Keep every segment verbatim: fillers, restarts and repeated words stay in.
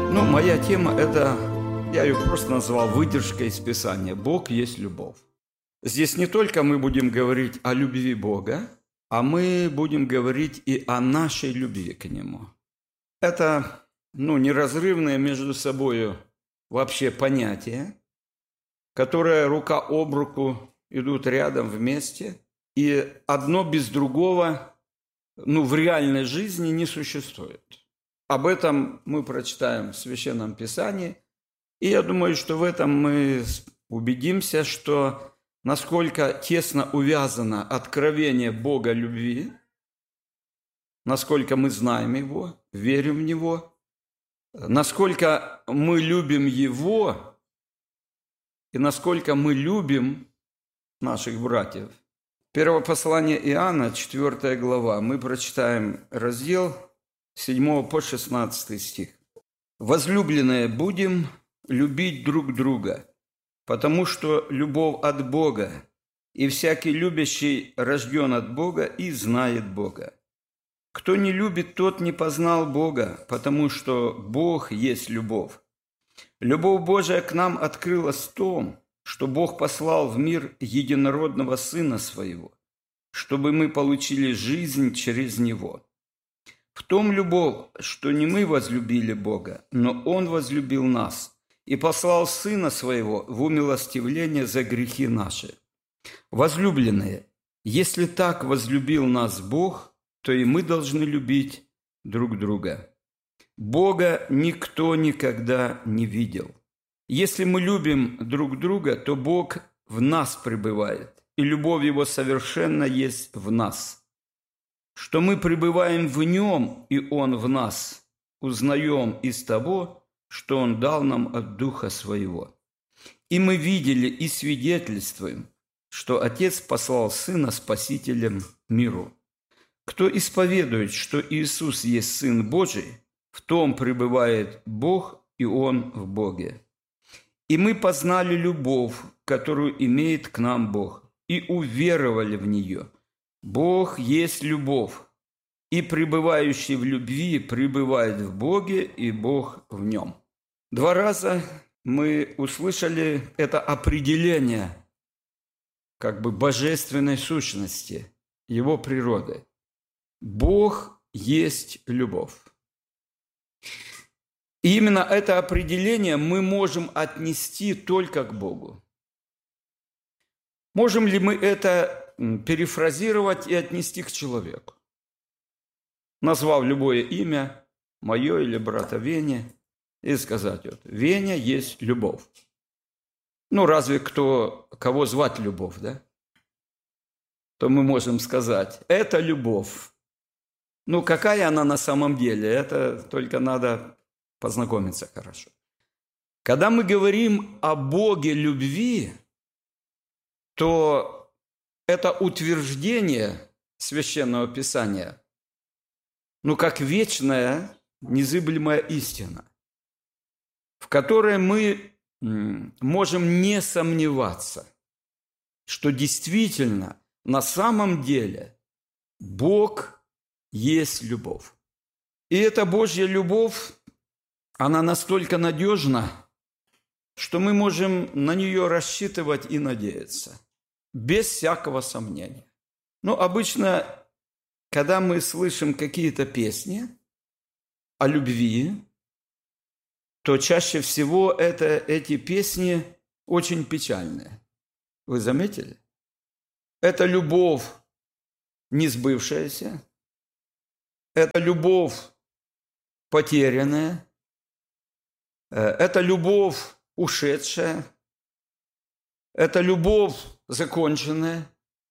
Ну, моя тема – это, я ее просто назвал «Выдержка из Писания». Бог есть любовь. Здесь не только мы будем говорить о любви Бога, а мы будем говорить и о нашей любви к Нему. Это, ну, неразрывные между собой вообще понятия, которые рука об руку идут рядом вместе, и одно без другого, ну, в реальной жизни не существует. Об этом мы прочитаем в Священном Писании, и я думаю, что в этом мы убедимся, что насколько тесно увязано откровение Бога любви, насколько мы знаем Его, верим в Него, насколько мы любим Его и насколько мы любим наших братьев. Первое послание Иоанна, четвёртая глава, мы прочитаем раздел с седьмого по шестнадцатый стих. «Возлюбленные, будем любить друг друга, потому что любовь от Бога, и всякий любящий рожден от Бога и знает Бога. Кто не любит, тот не познал Бога, потому что Бог есть любовь. Любовь Божия к нам открылась в том, что Бог послал в мир единородного Сына Своего, чтобы мы получили жизнь через Него. В том любовь, что не мы возлюбили Бога, но Он возлюбил нас и послал Сына Своего в умилостивление за грехи наши. Возлюбленные, если так возлюбил нас Бог, то и мы должны любить друг друга. Бога никто никогда не видел. Если мы любим друг друга, то Бог в нас пребывает, и любовь Его совершенно есть в нас. Что мы пребываем в Нем, и Он в нас, узнаем из того, что Он дал нам от Духа Своего. И мы видели и свидетельствуем, что Отец послал Сына Спасителем миру. Кто исповедует, что Иисус есть Сын Божий, в том пребывает Бог, и Он в Боге. И мы познали любовь, которую имеет к нам Бог, и уверовали в нее. Бог есть любовь, и пребывающий в любви пребывает в Боге, и Бог в нем». Два раза мы услышали это определение как бы божественной сущности, Его природы. Бог есть любовь. И именно это определение мы можем отнести только к Богу. Можем ли мы это перефразировать и отнести к человеку? Назвав любое имя, мое или брата Веня, и сказать, вот, Веня есть любовь. Ну, разве кто, кого звать любовь, да? То мы можем сказать, это любовь. Ну, какая она на самом деле, это только надо познакомиться хорошо. Когда мы говорим о Боге любви, то это утверждение Священного Писания, ну, как вечная, незыблемая истина, в которой мы можем не сомневаться, что действительно, на самом деле, Бог есть любовь. И эта Божья любовь, она настолько надежна, что мы можем на нее рассчитывать и надеяться, без всякого сомнения. Но обычно, когда мы слышим какие-то песни о любви, то чаще всего это, эти песни очень печальные. Вы заметили? Это любовь не сбывшаяся, это любовь потерянная, это любовь ушедшая, это любовь законченная.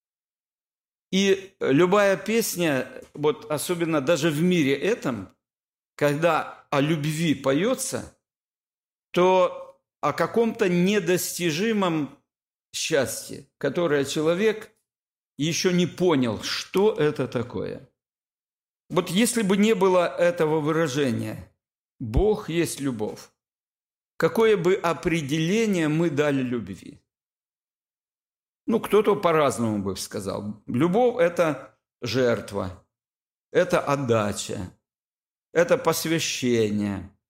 И любая песня, вот особенно даже в мире этом, когда о любви поется, то о каком-то недостижимом счастье, которое человек еще не понял, что это такое. Вот если бы не было этого выражения «Бог есть любовь», какое бы определение мы дали любви? Ну, кто-то по-разному бы сказал. Любовь – это жертва, это отдача, это посвящение,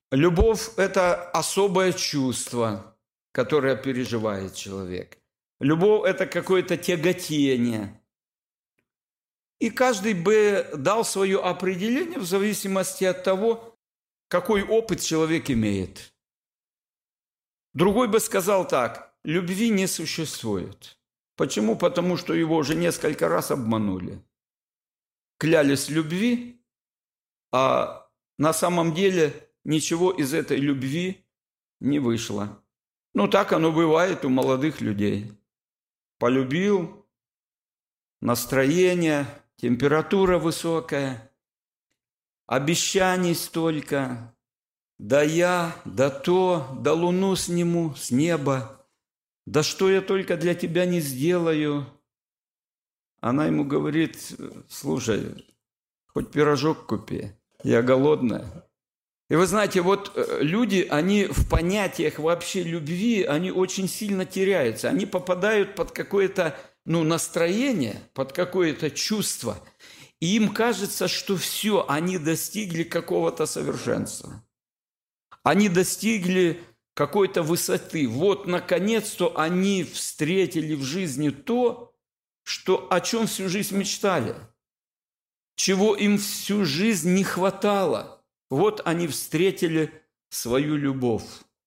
Любовь – это особое чувство, которое переживает человек. Любовь – это какое-то тяготение. И каждый бы дал свое определение в зависимости от того, какой опыт человек имеет. Другой бы сказал так: любви не существует. Почему? Потому что его уже несколько раз обманули. Клялись любви, а на самом деле ничего из этой любви не вышло. Ну, так оно бывает у молодых людей. Полюбил, настроение, температура высокая, обещаний столько, да я, да то, да луну сниму с неба, да что я только для тебя не сделаю. Она ему говорит: слушай, хоть пирожок купи, я голодная. И вы знаете, вот люди, они в понятиях вообще любви, они очень сильно теряются. Они попадают под какое-то, ну, настроение, под какое-то чувство. И им кажется, что все, они достигли какого-то совершенства. Они достигли какой-то высоты. Вот, наконец-то, они встретили в жизни то, что, о чем всю жизнь мечтали, чего им всю жизнь не хватало. Вот они встретили свою любовь.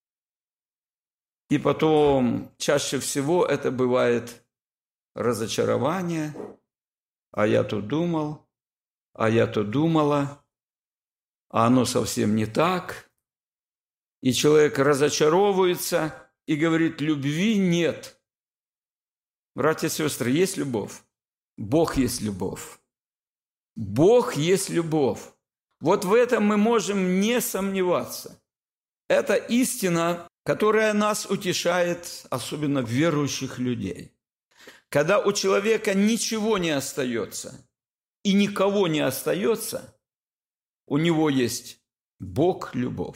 И потом, чаще всего, это бывает разочарование. А я то думал, а я то думала, а оно совсем не так. И человек разочаровывается и говорит: любви нет. Братья и сестры, есть любовь? Бог есть любовь. Бог есть любовь. Вот в этом мы можем не сомневаться. Это истина, которая нас утешает, особенно верующих людей. Когда у человека ничего не остается и никого не остается, у него есть Бог-любовь.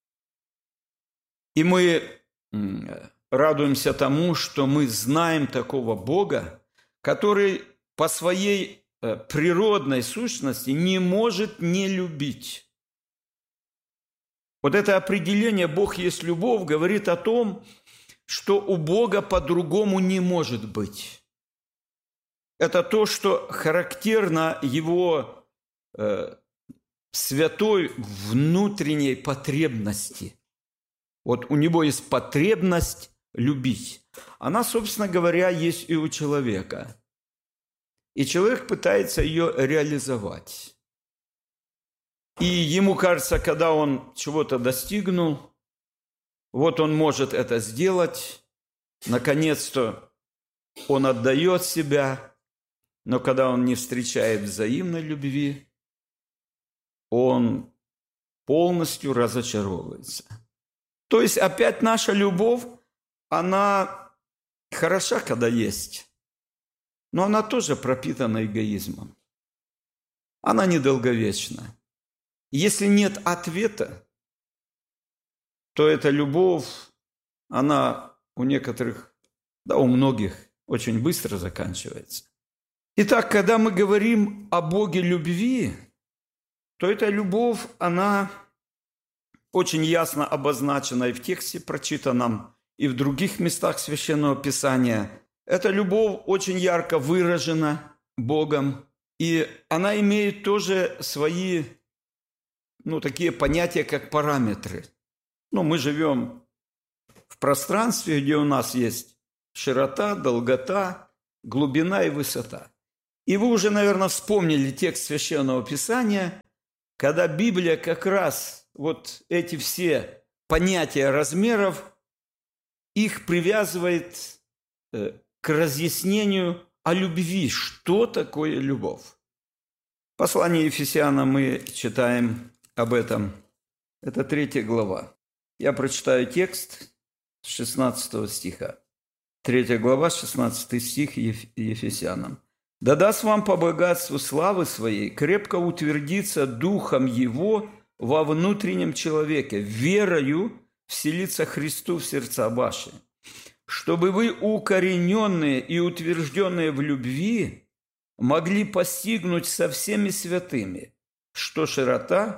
И мы радуемся тому, что мы знаем такого Бога, который по своей природной сущности не может не любить. Вот это определение «Бог есть любовь» говорит о том, что у Бога по-другому не может быть. Это то, что характерно Его э, святой внутренней потребности. Вот у Него есть потребность любить. Она, собственно говоря, есть и у человека. И человек пытается ее реализовать. И ему кажется, когда он чего-то достигнул, вот он может это сделать, наконец-то он отдает себя, но когда он не встречает взаимной любви, он полностью разочаровывается. То есть опять наша любовь, она хороша, когда есть, но она тоже пропитана эгоизмом. Она недолговечна. Если нет ответа, то эта любовь, она у некоторых, да у многих очень быстро заканчивается. Итак, когда мы говорим о Боге любви, то эта любовь, она очень ясно обозначена и в тексте прочитанном, и в других местах Священного Писания. Эта любовь очень ярко выражена Богом, и она имеет тоже свои, ну, такие понятия, как параметры. Ну, мы живем в пространстве, где у нас есть широта, долгота, глубина и высота. И вы уже, наверное, вспомнили текст Священного Писания, когда Библия как раз вот эти все понятия размеров, их привязывает к разъяснению о любви. Что такое любовь? В послании Ефесянам мы читаем об этом. Это третья глава. Я прочитаю текст с шестнадцатого стиха. Третья глава, шестнадцатый стих Ефесянам. «Да даст вам по богатству славы своей крепко утвердиться духом Его во внутреннем человеке, верою вселиться Христу в сердца ваши, чтобы вы, укорененные и утвержденные в любви, могли постигнуть со всеми святыми, что широта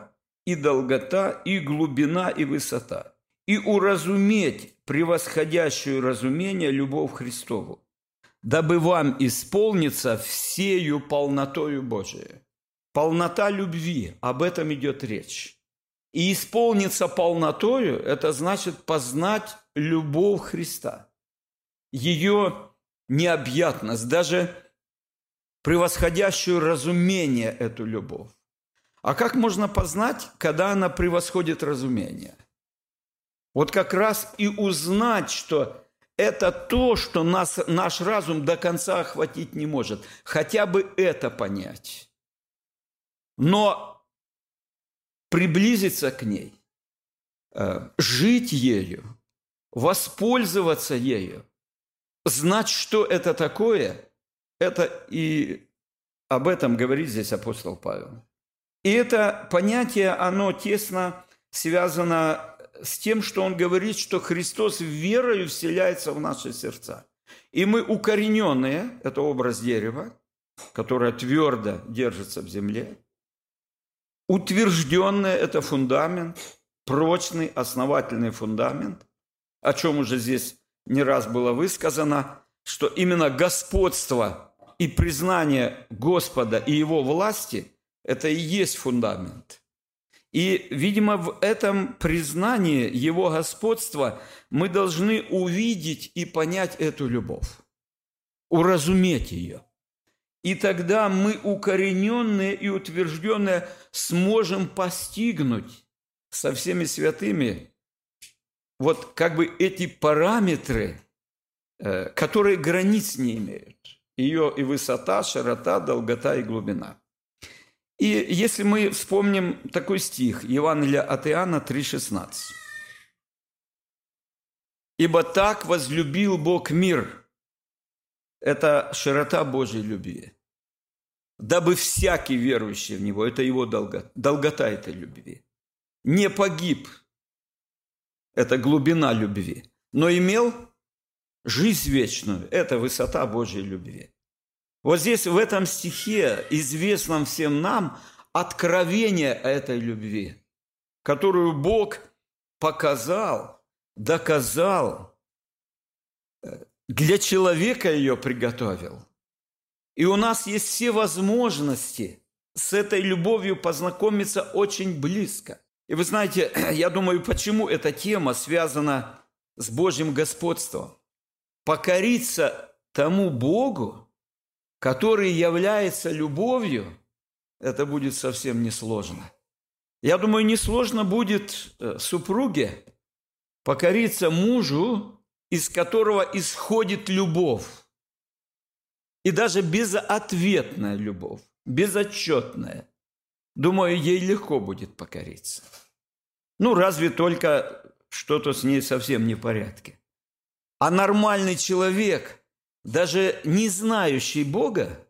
и долгота, и глубина, и высота, и уразуметь превосходящую разумение любовь Христову, дабы вам исполниться всею полнотою Божией». Полнота любви, об этом идет речь. И исполниться полнотою – это значит познать любовь Христа, ее необъятность, даже превосходящую разумение эту любовь. А как можно познать, когда она превосходит разумение? Вот как раз и узнать, что это то, что нас, наш разум до конца охватить не может. Хотя бы это понять. Но приблизиться к ней, жить ею, воспользоваться ею, знать, что это такое, это и об этом говорит здесь апостол Павел. И это понятие, оно тесно связано с тем, что он говорит, что Христос верою вселяется в наши сердца. И мы укорененные, это образ дерева, которое твердо держится в земле, утвержденное – это фундамент, прочный, основательный фундамент, о чем уже здесь не раз было высказано, что именно господство и признание Господа и Его власти – это и есть фундамент. И, видимо, в этом признании Его господства мы должны увидеть и понять эту любовь, уразуметь ее. И тогда мы, укорененные и утвержденные, сможем постигнуть со всеми святыми вот как бы эти параметры, которые границ не имеют. Ее и высота, широта, долгота и глубина. И если мы вспомним такой стих, Евангелие от Иоанна три шестнадцать. «Ибо так возлюбил Бог мир». Это широта Божьей любви. «Дабы всякий верующий в Него», это Его долгота, долгота этой любви, «не погиб», это глубина любви, «но имел жизнь вечную», это высота Божьей любви. Вот здесь, в этом стихе, известном всем нам, откровение этой любви, которую Бог показал, доказал, для человека ее приготовил. И у нас есть все возможности с этой любовью познакомиться очень близко. И вы знаете, я думаю, почему эта тема связана с Божьим господством. Покориться тому Богу, который является любовью, это будет совсем несложно. Я думаю, несложно будет супруге покориться мужу, из которого исходит любовь. И даже безответная любовь, безотчетная. Думаю, ей легко будет покориться. Ну, разве только что-то с ней совсем не в порядке. А нормальный человек, даже не знающий Бога,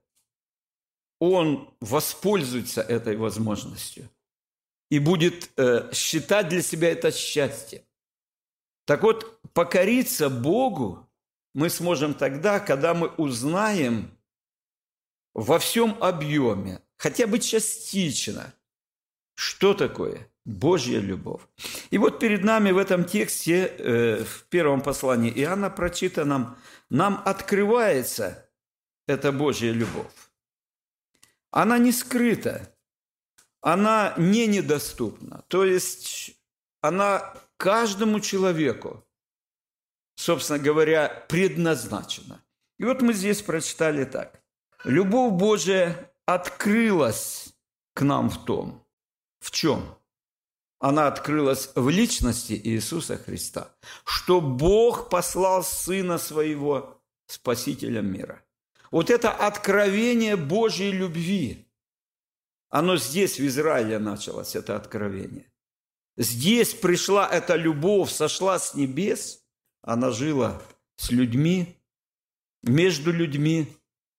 он воспользуется этой возможностью и будет э, считать для себя это счастьем. Так вот, покориться Богу мы сможем тогда, когда мы узнаем во всем объеме, хотя бы частично, что такое Божья любовь. И вот перед нами в этом тексте, э, в первом послании Иоанна прочитанном, нам открывается эта Божья любовь. Она не скрыта, она не недоступна. То есть она каждому человеку, собственно говоря, предназначена. И вот мы здесь прочитали так. Любовь Божия открылась к нам в том. В чем? Она открылась в личности Иисуса Христа, что Бог послал Сына Своего Спасителем мира. Вот это откровение Божьей любви, оно здесь, в Израиле, началось, это откровение. Здесь пришла эта любовь, сошла с небес, она жила с людьми, между людьми,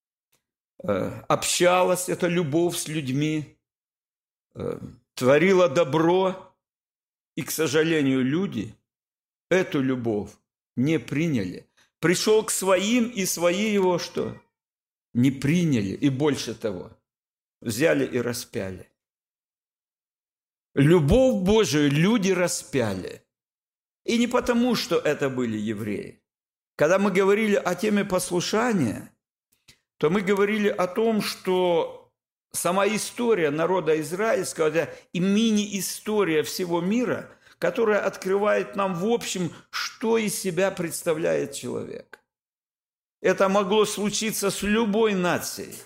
общалась эта любовь с людьми, творила добро, и, к сожалению, люди эту любовь не приняли. Пришел к своим, и свои его что? Не приняли, и больше того, взяли и распяли. Любовь Божию люди распяли. И не потому, что это были евреи. Когда мы говорили о теме послушания, то мы говорили о том, что сама история народа израильского – это и мини-история всего мира, которая открывает нам в общем, что из себя представляет человек. Это могло случиться с любой нацией.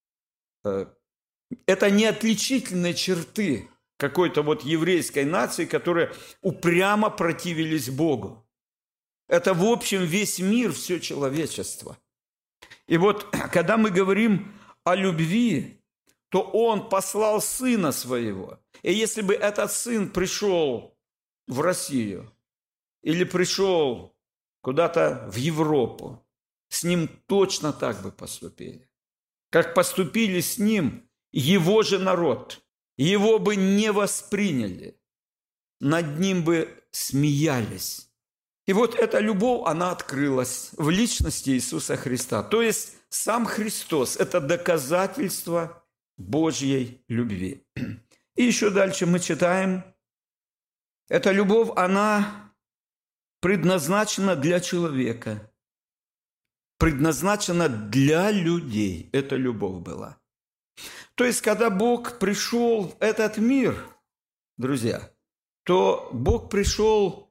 Это не отличительные черты какой-то вот еврейской нации, которые упрямо противились Богу. Это в общем весь мир, все человечество. И вот когда мы говорим о любви, то Он послал Сына Своего. И если бы этот Сын пришел в Россию или пришел куда-то в Европу, с Ним точно так бы поступили. Как поступили с Ним Его же народ. Его бы не восприняли. Над Ним бы смеялись. И вот эта любовь, она открылась в личности Иисуса Христа. То есть сам Христос – это доказательство Божьей любви. И еще дальше мы читаем. Эта любовь, она предназначена для человека. Предназначена для людей. Эта любовь была. То есть, когда Бог пришел в этот мир, друзья, то Бог пришел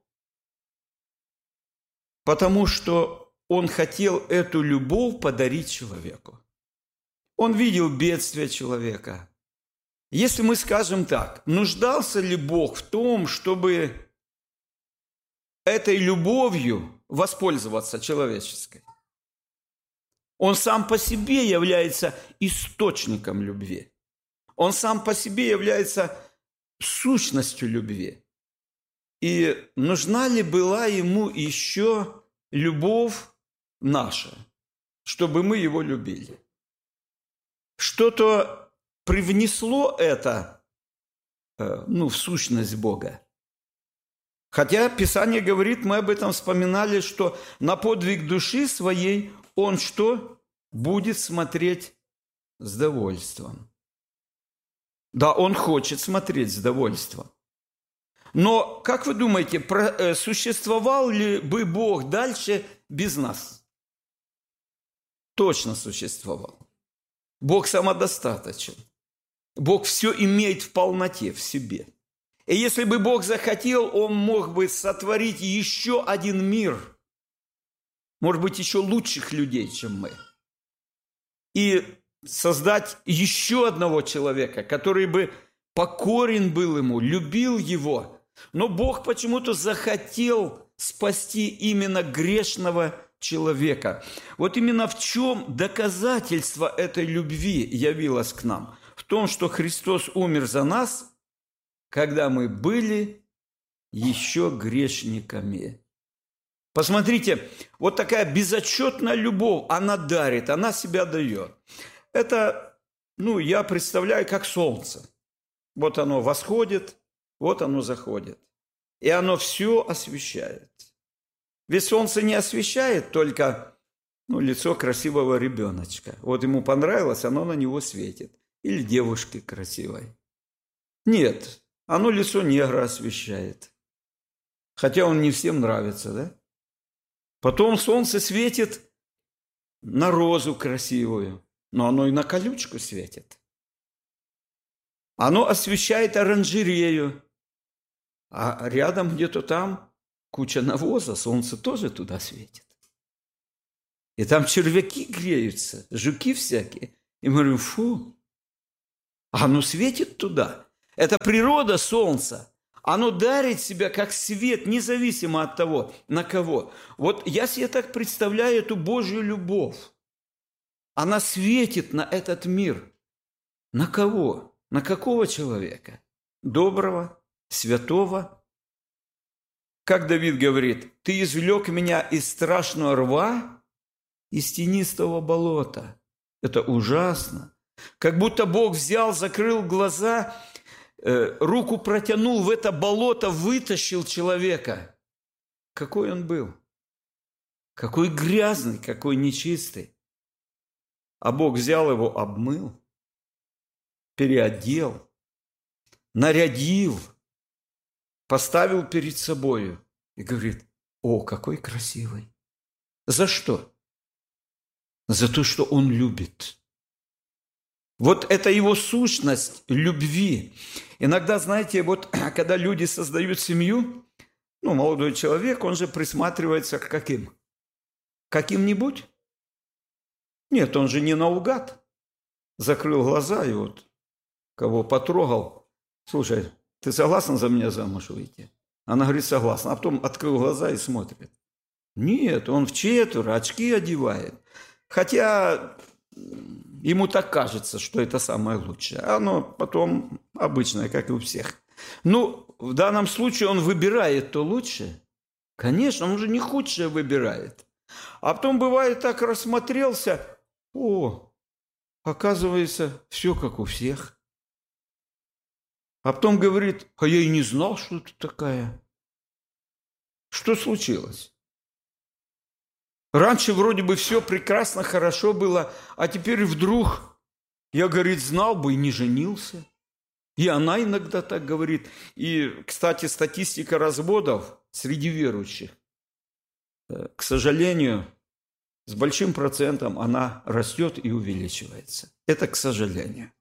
потому что Он хотел эту любовь подарить человеку. Он видел бедствие человека. Если мы скажем так, нуждался ли Бог в том, чтобы этой любовью воспользоваться человеческой? Он сам по себе является источником любви. Он сам по себе является сущностью любви. И нужна ли была ему еще любовь наша, чтобы мы его любили? Что-то привнесло это ну, в сущность Бога. Хотя Писание говорит, мы об этом вспоминали, что на подвиг души своей Он что? Будет смотреть с довольством. Да, Он хочет смотреть с довольством. Но, как вы думаете, существовал ли бы Бог дальше без нас? Точно существовал. Бог самодостаточен. Бог все имеет в полноте в себе. И если бы Бог захотел, Он мог бы сотворить еще один мир, может быть, еще лучших людей, чем мы, и создать еще одного человека, который бы покорен был Ему, любил Его. Но Бог почему-то захотел спасти именно грешного человека. Вот именно в чем доказательство этой любви явилось к нам? В том, что Христос умер за нас, когда мы были еще грешниками. Посмотрите, вот такая безотчетная любовь, она дарит, она себя дает. Это, ну, я представляю, как солнце. Вот оно восходит, вот оно заходит. И оно все освещает. Ведь солнце не освещает только ну, лицо красивого ребеночка. Вот ему понравилось, оно на него светит. Или девушки красивой. Нет, оно лицо негра освещает. Хотя он не всем нравится, да? Потом солнце светит на розу красивую, но оно и на колючку светит. Оно освещает оранжерею, а рядом где-то там куча навоза, солнце тоже туда светит. И там червяки греются, жуки всякие. И мы говорим, фу, а оно светит туда. Это природа солнца. Оно дарит себя как свет, независимо от того, на кого. Вот я себе так представляю эту Божью любовь. Она светит на этот мир. На кого? На какого человека? Доброго, святого. Как Давид говорит, «Ты извлек меня из страшного рва, из тенистого болота». Это ужасно. Как будто Бог взял, закрыл глаза, э, руку протянул в это болото, вытащил человека. Какой он был? Какой грязный, какой нечистый. А Бог взял его, обмыл, переодел, нарядил, поставил перед собою и говорит: о, какой красивый. За что? За то, что он любит. Вот это его сущность любви. Иногда, знаете, вот когда люди создают семью, ну, молодой человек, он же присматривается к каким? Каким-нибудь? Нет, он же не наугад. Закрыл глаза и вот кого потрогал. Слушай, ты согласна за меня замуж выйти? Она говорит: согласна. А потом открыл глаза и смотрит. Нет, он в четверо очки одевает. Хотя ему так кажется, что это самое лучшее. А оно потом обычное, как и у всех. Ну, в данном случае он выбирает то лучшее. Конечно, он же не худшее выбирает. А потом бывает так рассмотрелся: о, оказывается, все как у всех. А потом говорит: а я и не знал, что ты такая. Что случилось? Раньше вроде бы все прекрасно, хорошо было, а теперь вдруг я, говорит, знал бы и не женился. И она иногда так говорит. И, кстати, статистика разводов среди верующих, к сожалению, с большим процентом она растет и увеличивается. Это к сожалению.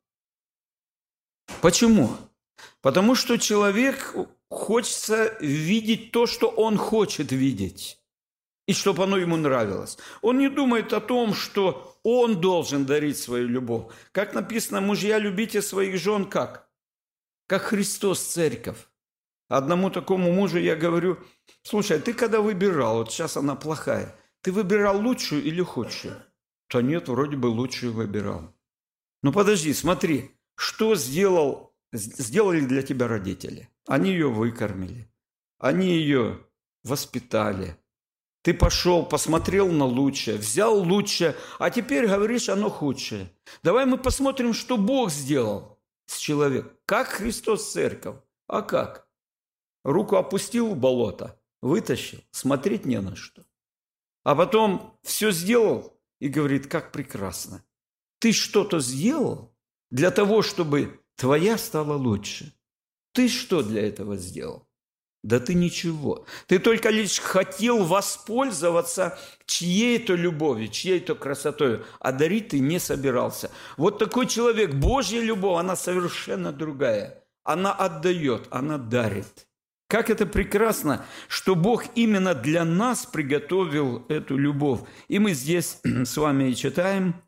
Почему? Потому что человек хочется видеть то, что он хочет видеть. И чтобы оно ему нравилось. Он не думает о том, что он должен дарить свою любовь. Как написано: мужья, любите своих жен как? Как Христос церковь. Одному такому мужу я говорю: слушай, а ты когда выбирал, вот сейчас она плохая, ты выбирал лучшую или худшую? Да нет, вроде бы лучшую выбирал. Ну подожди, смотри, что сделал, сделали для тебя родители? Они ее выкормили, они ее воспитали. Ты пошел, посмотрел на лучшее, взял лучшее, а теперь говоришь, оно худшее. Давай мы посмотрим, что Бог сделал с человеком. Как Христос церковь? А как? Руку опустил в болото, вытащил, смотреть не на что. А потом все сделал и говорит: как прекрасно. Ты что-то сделал для того, чтобы твоя стала лучше. Ты что для этого сделал? Да ты ничего. Ты только лишь хотел воспользоваться чьей-то любовью, чьей-то красотой, а дарить ты не собирался. Вот такой человек, Божья любовь, она совершенно другая. Она отдает, она дарит. Как это прекрасно, что Бог именно для нас приготовил эту любовь. И мы здесь с вами читаем,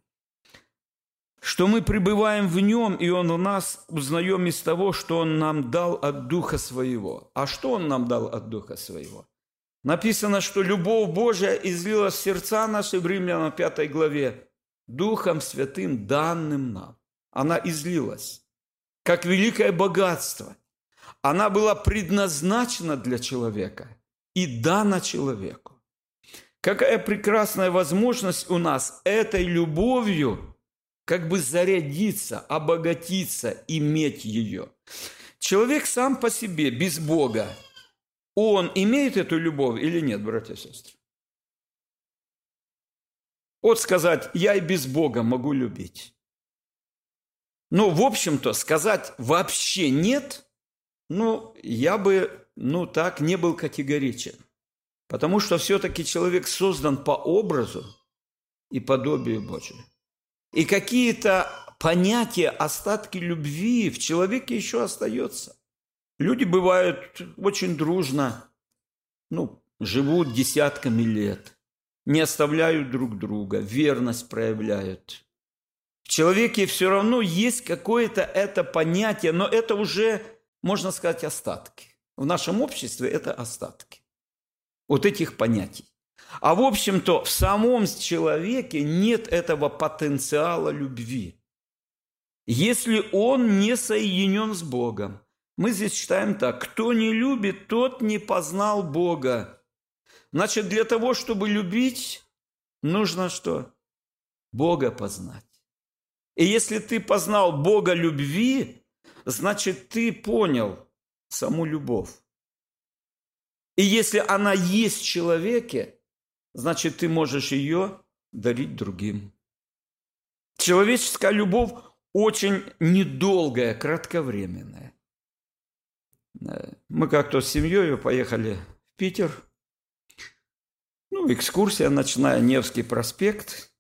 что мы пребываем в Нем, и Он в нас, узнаем из того, что Он нам дал от Духа Своего. А что Он нам дал от Духа Своего? Написано, что любовь Божия излилась в сердца наши в Римлянам пятой главе Духом Святым, данным нам. Она излилась, как великое богатство. Она была предназначена для человека и дана человеку. Какая прекрасная возможность у нас этой любовью как бы зарядиться, обогатиться, иметь ее. Человек сам по себе, без Бога, он имеет эту любовь или нет, братья и сестры? Вот сказать: я и без Бога могу любить. Ну, в общем-то, сказать вообще нет, ну, я бы, ну, так не был категоричен. Потому что все-таки человек создан по образу и подобию Божию. И какие-то понятия, остатки любви в человеке еще остаются. Люди бывают очень дружно, ну, живут десятками лет, не оставляют друг друга, верность проявляют. В человеке все равно есть какое-то это понятие, но это уже, можно сказать, остатки. В нашем обществе это остатки вот этих понятий. А в общем-то, в самом человеке нет этого потенциала любви. Если он не соединен с Богом. Мы здесь читаем так: кто не любит, тот не познал Бога. Значит, для того, чтобы любить, нужно что? Бога познать. И если ты познал Бога любви, значит, ты понял саму любовь. И если она есть в человеке, значит, ты можешь ее дарить другим. Человеческая любовь очень недолгая, кратковременная. Мы как-то с семьей поехали в Питер. Ну, экскурсия ночная, Невский проспект.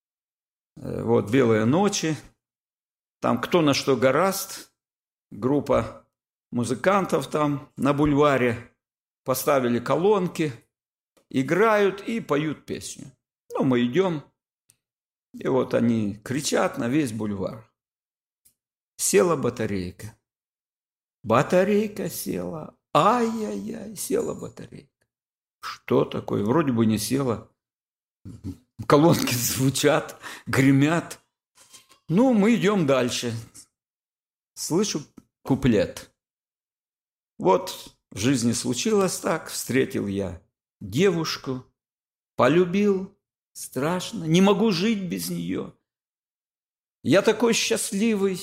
Вот, белые ночи. Там кто на что горазд. Группа музыкантов там на бульваре. Поставили колонки, играют и поют песню. Ну, мы идем. И вот они кричат на весь бульвар. Села батарейка. Батарейка села. Ай-яй-яй, села батарейка. Что такое? Вроде бы не села. Колонки звучат, гремят. Ну, мы идем дальше. Слышу куплет. Вот в жизни случилось так. Встретил я девушку, полюбил, страшно, не могу жить без нее. Я такой счастливый.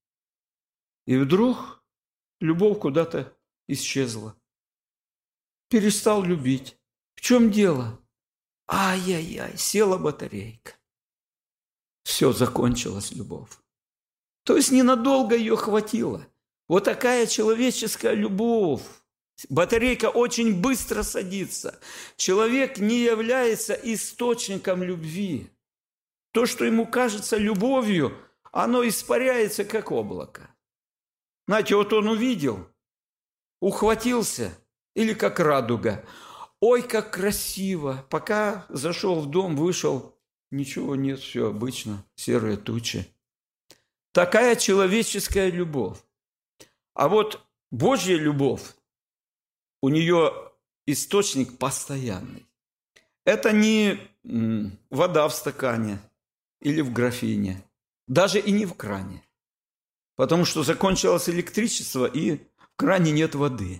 И вдруг любовь куда-то исчезла. Перестал любить. В чем дело? Ай-яй-яй, села батарейка. Все, закончилась любовь. То есть ненадолго ее хватило. Вот такая человеческая любовь. Батарейка очень быстро садится. Человек не является источником любви. То, что ему кажется любовью, оно испаряется, как облако. Знаете, вот он увидел, ухватился, или как радуга. Ой, как красиво! Пока зашел в дом, вышел, ничего нет, все обычно, серые тучи. Такая человеческая любовь. А вот Божья любовь, у нее источник постоянный. Это не вода в стакане или в графине, даже и не в кране. Потому что закончилось электричество, и в кране нет воды.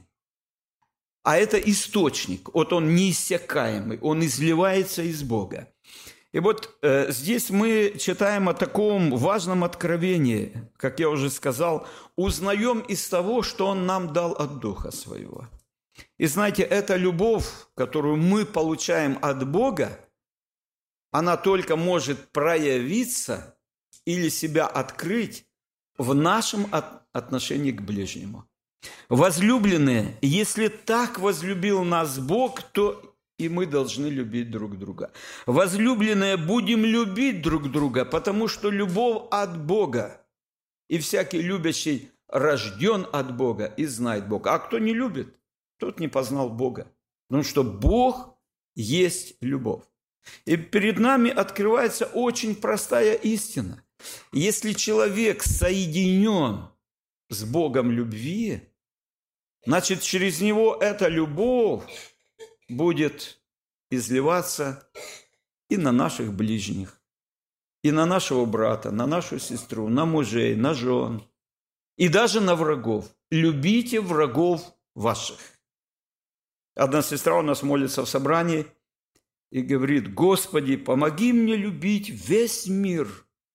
А это источник, вот он неиссякаемый, он изливается из Бога. И вот э, здесь мы читаем о таком важном откровении, как я уже сказал, узнаем из того, что Он нам дал от Духа Своего. И знаете, эта любовь, которую мы получаем от Бога, она только может проявиться или себя открыть в нашем отношении к ближнему. Возлюбленные, если так возлюбил нас Бог, то и мы должны любить друг друга. Возлюбленные, будем любить друг друга, потому что любовь от Бога. И всякий любящий рожден от Бога и знает Бога. А кто не любит, тот не познал Бога. Потому что Бог есть любовь. И перед нами открывается очень простая истина. Если человек соединен с Богом любви, значит, через него эта любовь будет изливаться и на наших ближних, и на нашего брата, на нашу сестру, на мужей, на жен, и даже на врагов. Любите врагов ваших. Одна сестра у нас молится в собрании и говорит: Господи, помоги мне любить весь мир.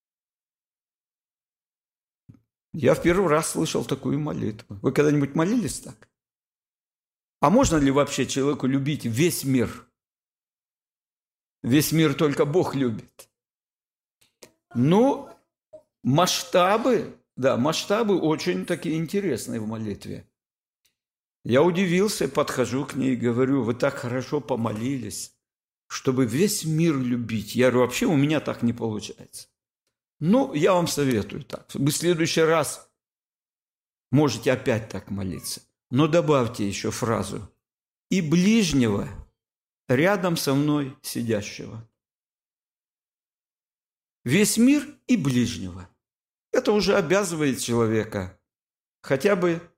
Я в первый раз слышал такую молитву. Вы когда-нибудь молились так? А можно ли вообще человеку любить весь мир? Весь мир только Бог любит. Ну, масштабы, да, масштабы очень такие интересные в молитве. Я удивился, подхожу к ней и говорю: вы так хорошо помолились, чтобы весь мир любить. Я говорю: вообще у меня так не получается. Ну, я вам советую так. Вы в следующий раз можете опять так молиться. Но добавьте еще фразу: и ближнего рядом со мной сидящего. Весь мир и ближнего. Это уже обязывает человека хотя бы